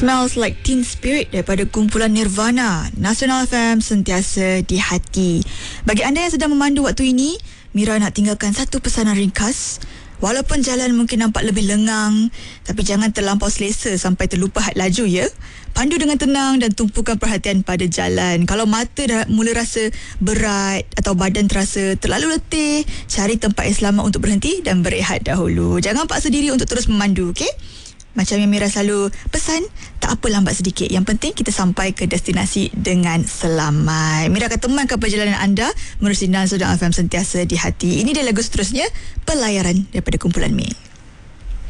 Smells Like Teen Spirit daripada kumpulan Nirvana. Nasional FM, sentiasa di hati. Bagi anda yang sedang memandu waktu ini, Mira nak tinggalkan satu pesanan ringkas. Walaupun jalan mungkin nampak lebih lengang, tapi jangan terlampau selesa sampai terlupa had laju ya. Pandu dengan tenang dan tumpukan perhatian pada jalan. Kalau mata dah mula rasa berat atau badan terasa terlalu letih, cari tempat yang selamat untuk berhenti dan berehat dahulu. Jangan paksa diri untuk terus memandu, okey? Macam yang Mira selalu pesan, tak apa lambat sedikit. Yang penting kita sampai ke destinasi dengan selamat. Mira akan temankan perjalanan anda menerusi Nasional FM, sentiasa di hati. Ini dia lagu seterusnya, Pelayaran daripada kumpulan Mi.